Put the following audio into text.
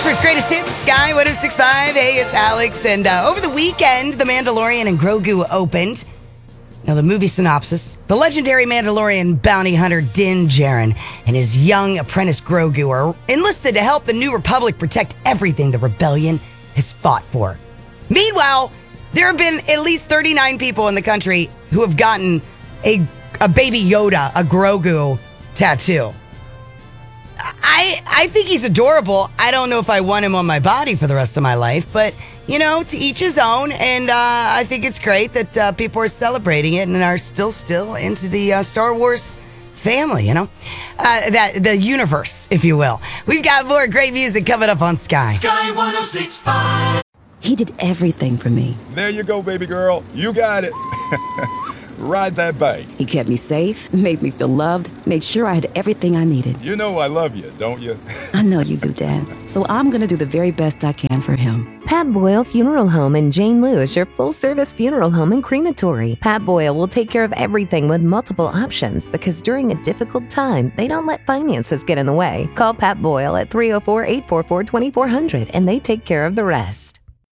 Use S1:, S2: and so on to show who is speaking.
S1: Pittsburgh's greatest hits, Sky 106.5. Hey, it's Alex. And over the weekend, The Mandalorian and Grogu opened. Now, the movie synopsis. The legendary Mandalorian bounty hunter Din Djarin and his young apprentice Grogu are enlisted to help the New Republic protect everything the rebellion has fought for. Meanwhile, there have been at least 39 people in the country who have gotten a baby Yoda, a Grogu tattoo. I think he's adorable. I don't know if I want him on my body for the rest of my life, but, you know, to each his own. And I think it's great that people are celebrating it and are still into the Star Wars family, you know, the universe, if you will. We've got more great music coming up on Sky.
S2: Sky 106.5.
S3: He did everything for me.
S4: There you go, baby girl. You got it. Ride that bike.
S3: He kept me safe, made me feel loved, made sure I had everything I needed.
S4: You know I love you, don't you?
S3: I know you do, Dad. So I'm going to do the very best I can for him.
S5: Pat Boyle Funeral Home in Jane Lewis, your full-service funeral home and crematory. Pat Boyle will take care of everything with multiple options because during a difficult time, they don't let finances get in the way. Call Pat Boyle at 304-844-2400 and they take care of the rest.